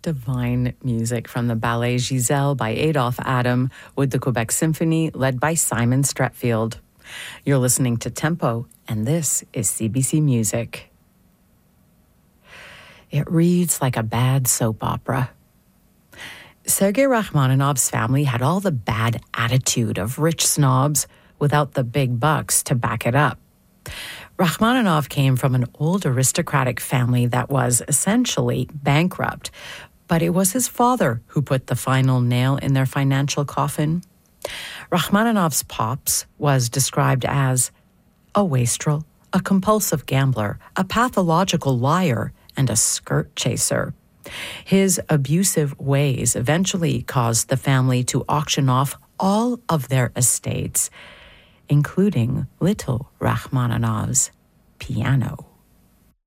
Divine music from the ballet Giselle by Adolphe Adam with the Quebec Symphony led by Simon Stretfield. You're listening to Tempo, and this is CBC Music. It reads like a bad soap opera. Sergei Rachmaninoff's family had all the bad attitude of rich snobs without the big bucks to back it up. Rachmaninoff came from an old aristocratic family that was essentially bankrupt, but it was his father who put the final nail in their financial coffin. Rachmaninoff's pops was described as a wastrel, a compulsive gambler, a pathological liar, and a skirt chaser. His abusive ways eventually caused the family to auction off all of their estates, including little Rachmaninoff's piano.